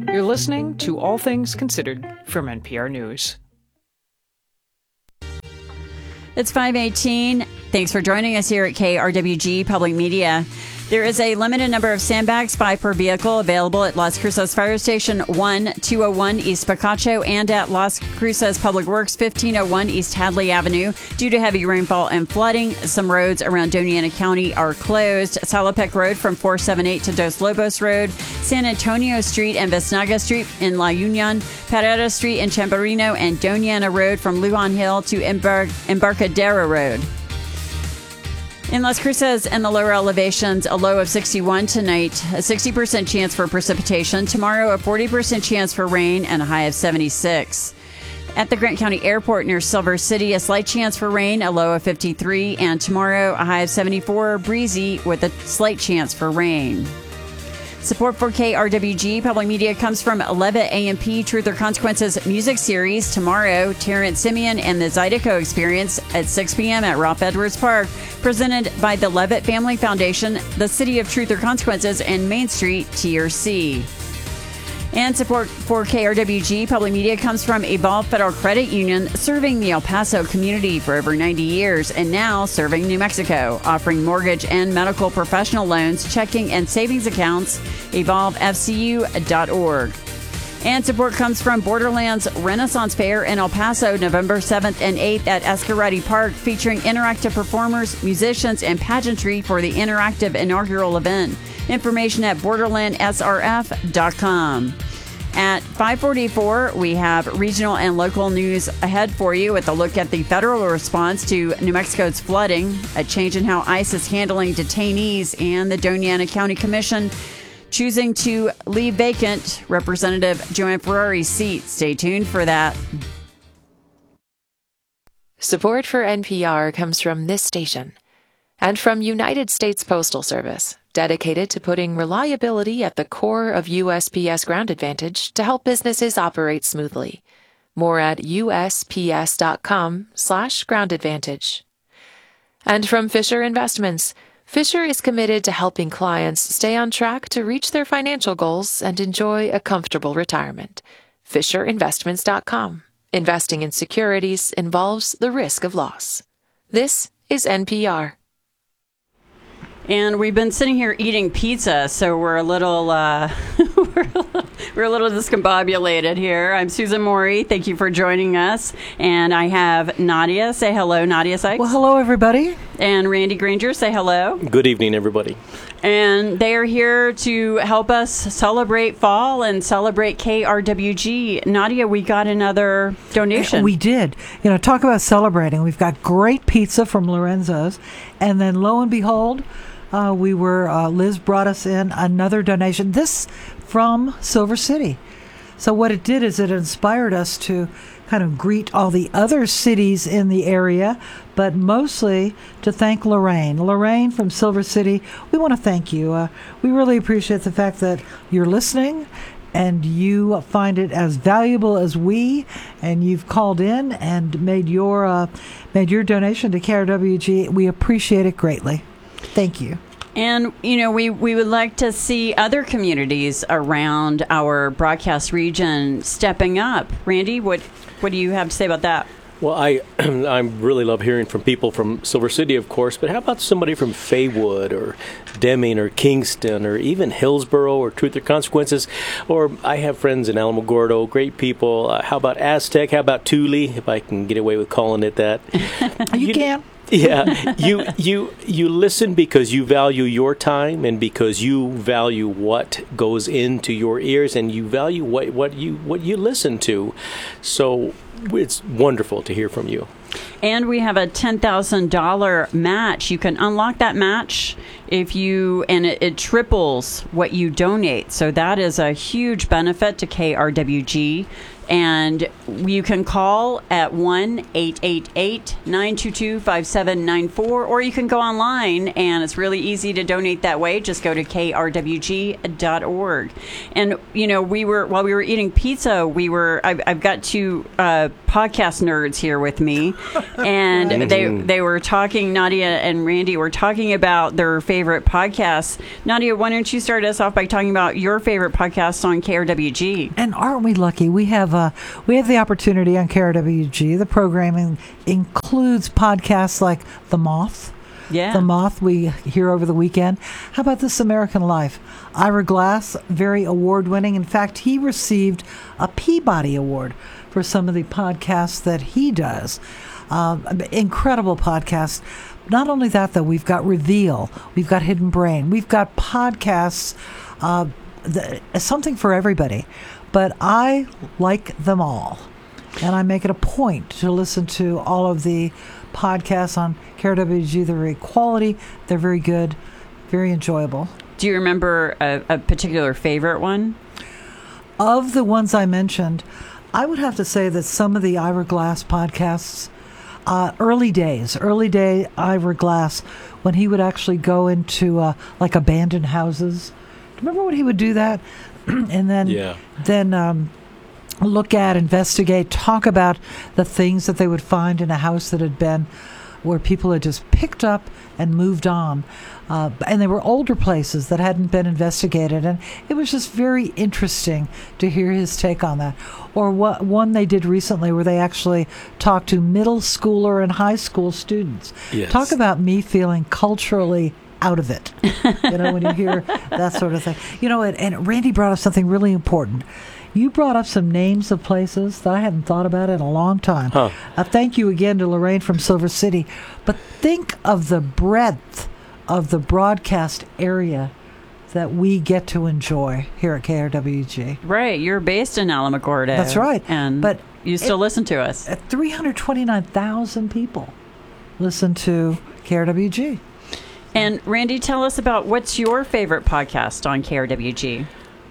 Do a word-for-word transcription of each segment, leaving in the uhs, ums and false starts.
You're listening to All Things Considered from N P R News. It's five eighteen. Thanks for joining us here at K R W G Public Media. There is a limited number of sandbags, five per vehicle, available at Las Cruces Fire Station one two oh one East Picacho and at Las Cruces Public Works fifteen oh one East Hadley Avenue. Due to heavy rainfall and flooding, some roads around Doña Ana County are closed. Salopec Road from four seventy-eight to Dos Lobos Road, San Antonio Street and Vesnaga Street in La Union, Parada Street in Chamberino, and Doña Ana Road from Lujan Hill to Embar- Embarcadero Road. In Las Cruces and the lower elevations, a low of sixty-one tonight, a sixty percent chance for precipitation. Tomorrow, a forty percent chance for rain and a high of seventy-six. At the Grant County Airport near Silver City, a slight chance for rain, a low of fifty-three. And tomorrow, a high of seventy-four, breezy with a slight chance for rain. Support for K R W G Public Media comes from Levitt A and P Truth or Consequences music series. Tomorrow, Terrence Simeon and the Zydeco Experience at six p.m. at Ralph Edwards Park. Presented by the Levitt Family Foundation, the City of Truth or Consequences, and Main Street T R C. And support for K R W G Public Media comes from Evolve Federal Credit Union, serving the El Paso community for over ninety years and now serving New Mexico, offering mortgage and medical professional loans, checking and savings accounts. evolve f c u dot org. And support comes from Borderlands Renaissance Fair in El Paso, November seventh and eighth at Escarati Park, featuring interactive performers, musicians, and pageantry for the interactive inaugural event. Information at borderland s r f dot com. At five forty-four, we have regional and local news ahead for you with a look at the federal response to New Mexico's flooding, a change in how ICE is handling detainees, and the Doña Ana County Commission choosing to leave vacant Representative Joanne Ferrari's seat. Stay tuned for that. Support for N P R comes from this station and from United States Postal Service, dedicated to putting reliability at the core of U S P S Ground Advantage to help businesses operate smoothly. More at U S P S dot com slash ground advantage. And from Fisher Investments, Fisher is committed to helping clients stay on track to reach their financial goals and enjoy a comfortable retirement. Fisher Investments dot com. Investing in securities involves the risk of loss. This is N P R. And we've been sitting here eating pizza, so we're a little uh, we're, a little, we're a little discombobulated here. I'm Susan Morey. Thank you for joining us. And I have Nadia. Say hello, Nadia Sykes. Well, hello, everybody. And Randy Granger. Say hello. Good evening, everybody. And they are here to help us celebrate fall and celebrate K R W G. Nadia, we got another donation. We did. You know, talk about celebrating. We've got great pizza from Lorenzo's. And then lo and behold, uh, we were, uh, Liz brought us in another donation. This from Silver City. So what it did is it inspired us to kind of greet all the other cities in the area, but mostly to thank Lorraine. Lorraine from Silver City, we want to thank you. Uh, we really appreciate the fact that you're listening and you find it as valuable as we, and you've called in and made your uh, made your donation to K R W G. We appreciate it greatly. Thank you. And, you know, we, we would like to see other communities around our broadcast region stepping up. Randy, what what do you have to say about that? Well, I I really love hearing from people from Silver City, of course, but how about somebody from Faywood or Deming or Kingston or even Hillsborough or Truth or Consequences? Or I have friends in Alamogordo, great people. Uh, how about Aztec? How about Thule, if I can get away with calling it that? you, you can. Yeah, you you you listen because you value your time and because you value what goes into your ears and you value what, what you what you listen to. So it's wonderful to hear from you. And we have a ten thousand dollars match. You can unlock that match if you, and it, it triples what you donate. So that is a huge benefit to K R W G. And you can call at one eight eight eight, nine two two, five seven nine four, or you can go online, and it's really easy to donate that way. Just go to K R W G dot org. And, you know, we were, while we were eating pizza, we were, I've, I've got two uh, podcast nerds here with me, and they, they were talking, Nadia and Randy were talking about their favorite favorite podcasts. Nadia, why don't you start us off by talking about your favorite podcast on K R W G? And aren't we lucky? We have uh, we have the opportunity on K R W G. The programming includes podcasts like The Moth. Yeah. The Moth we hear over the weekend. How about This American Life? Ira Glass, very award-winning. In fact, he received a Peabody Award for some of the podcasts that he does. Um, incredible podcast. Not only that, though, we've got Reveal, we've got Hidden Brain, we've got podcasts, uh, the, something for everybody. But I like them all, and I make it a point to listen to all of the podcasts on K R W G. They're very quality, they're very good, very enjoyable. Do you remember a, a particular favorite one? Of the ones I mentioned, I would have to say that some of the Ira Glass podcasts, uh, early days, early day Ira Glass, when he would actually go into uh, like abandoned houses. Remember when he would do that? and then, Yeah. then um, look at, investigate, talk about the things that they would find in a house that had been where people had just picked up and moved on. Uh, and they were older places that hadn't been investigated. And it was just very interesting to hear his take on that. Or what one they did recently where they actually talked to middle schooler and high school students. Yes. Talk about me feeling culturally out of it. You know, when you hear that sort of thing. You know, and, and Randy brought up something really important. You brought up some names of places that I hadn't thought about in a long time. Huh. Uh, thank you again to Lorraine from Silver City. But think of the breadth of the broadcast area that we get to enjoy here at K R W G. Right. You're based in Alamogordo. That's right. And But you still it- listen to us. At three hundred twenty-nine thousand people listen to K R W G. And Randy, tell us about what's your favorite podcast on K R W G?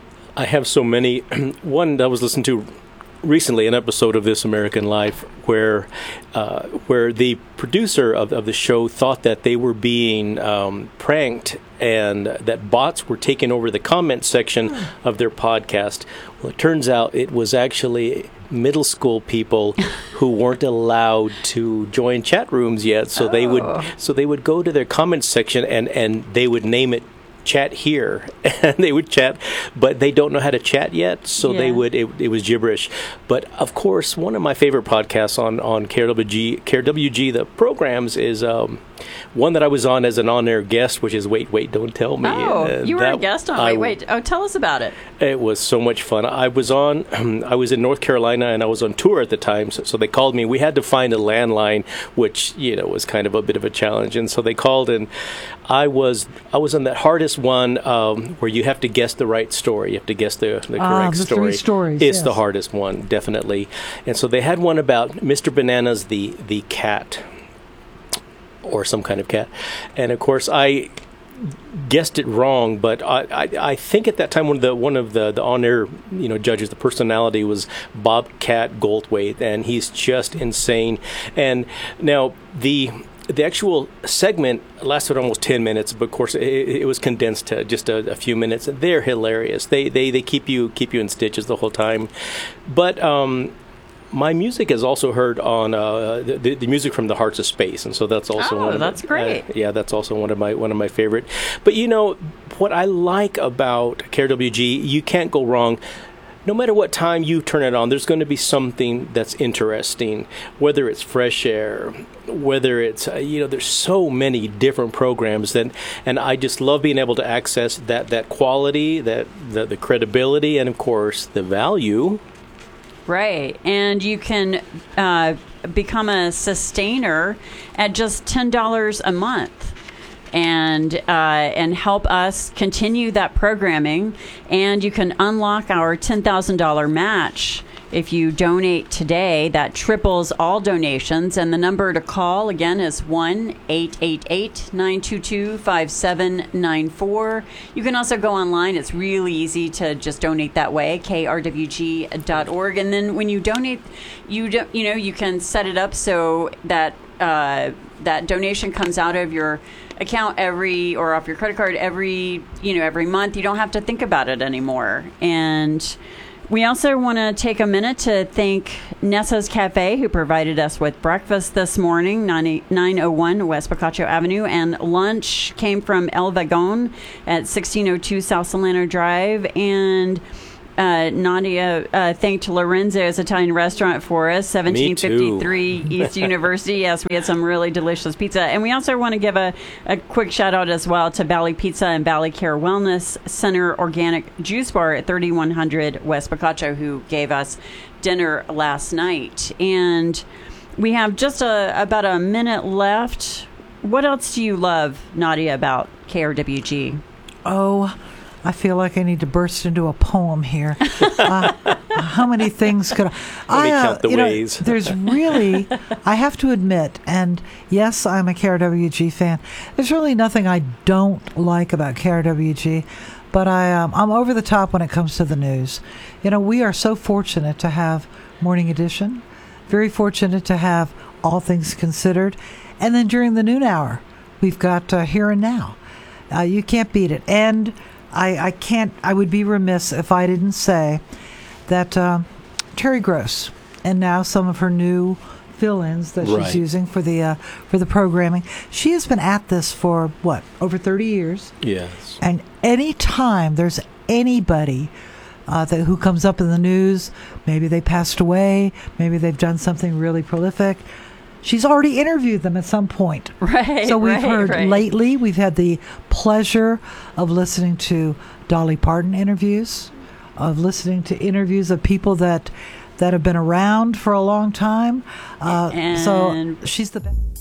I have so many. One that I was listening to recently, an episode of This American Life, where uh, where the producer of, of the show thought that they were being um, pranked and that bots were taking over the comment section of their podcast. Well, it turns out it was actually middle school people who weren't allowed to join chat rooms yet, so they would so they would go to their comments section and, and they would name it Chat Here, and they would chat, but they don't know how to chat yet, so Yeah. they would it, it was gibberish. But of course, one of my favorite podcasts on on K R W G, K R W G, the programs, is um, one that I was on as an on-air guest, which is Wait, Wait, Don't Tell Me. Oh, Uh, you were a that- guest on. I- Wait, wait. Oh, tell us about it. It was so much fun. I was on, I was in North Carolina and I was on tour at the time. So, so they called me. We had to find a landline, which, you know, was kind of a bit of a challenge. And so they called and I was, I was on that hardest one um, where you have to guess the right story. You have to guess the, the correct Ah, the story. three stories, It's yes. the hardest one, definitely. And so they had one about Mister Bananas, the, the cat, or some kind of cat. And of course, I guessed it wrong, but I, I, I think at that time one of the one of the, the on-air you know judges, the personality was Bobcat Goldthwait, and he's just insane. And now the the actual segment lasted almost ten minutes, but of course it, it was condensed to just a, a few minutes. And they're hilarious. They they they keep you keep you in stitches the whole time. But um, my music is also heard on uh, the, the music from the Hearts of Space, and so that's also Oh, one of that's my, great. Uh, yeah, that's also one of my one of my favorite. But you know what I like about K R W G, you can't go wrong. No matter what time you turn it on, there's going to be something that's interesting. Whether it's fresh air, whether it's uh, you know, there's so many different programs that, and I just love being able to access that that quality, that the, the credibility, and of course the value. Right. And you can uh, become a sustainer at just ten dollars a month and uh, and help us continue that programming. And you can unlock our ten thousand dollars match if you donate today. That triples all donations. And the number to call, again, is one eight eight eight, nine two two, five seven nine four. You can also go online. It's really easy to just donate that way, K R W G dot org. And then when you donate, you do, you know, you can set it up so that uh, that donation comes out of your account every, or off your credit card every, you know, every month. You don't have to think about it anymore. And We also want to take a minute to thank Nessa's Cafe, who provided us with breakfast this morning, nine oh one West Picacho Avenue, and lunch came from El Vagon at sixteen oh two South Solano Drive. And uh, Nadia uh, thanked Lorenzo's Italian Restaurant for us, seventeen fifty-three East University. Yes, we had some really delicious pizza. And we also want to give a, a quick shout out as well to Valley Pizza and Valley Care Wellness Center Organic Juice Bar at thirty-one hundred West Picacho, who gave us dinner last night. And we have just a, about a minute left. What else do you love, Nadia, about K R W G? Oh, I feel like I need to burst into a poem here. Uh, how many things could I? Let me I, uh, count the you know, ways. There's really, I have to admit, and yes, I'm a K R W G fan. There's really nothing I don't like about K R W G, but I, um, I'm over the top when it comes to the news. You know, we are so fortunate to have Morning Edition, very fortunate to have All Things Considered, and then during the noon hour, we've got uh, Here and Now. Uh, you can't beat it. And I, I can't, I would be remiss if I didn't say that uh, Terry Gross, and now some of her new fill-ins that Right. she's using for the uh, for the programming, she has been at this for, what, over thirty years? Yes. And any time there's anybody uh, that who comes up in the news, maybe they passed away, maybe they've done something really prolific, she's already interviewed them at some point. Right. So we've right, heard right. lately, we've had the pleasure of listening to Dolly Parton interviews, of listening to interviews of people that that have been around for a long time. Uh, And- so she's the best.